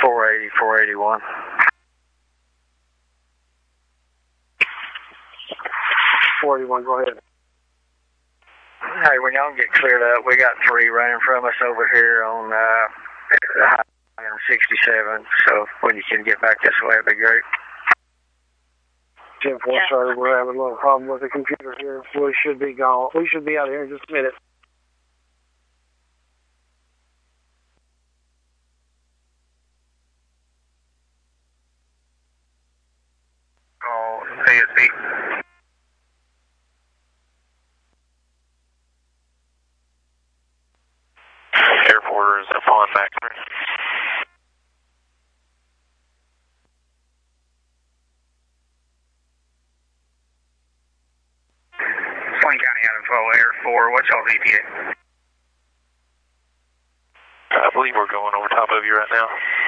480, 481. 481, go ahead. Hey, when y'all get cleared up, we got 3 running from us over here on Highway 67. So when you can get back this way, it'd be great. 10-4, sorry, we're having a little problem with the computer here. We should be gone. We should be out of here in just a minute. Call ASB. Airport is upon Baxter. Swain County Info, Air 4, what's y'all's ETA? I believe we're going over top of you right now.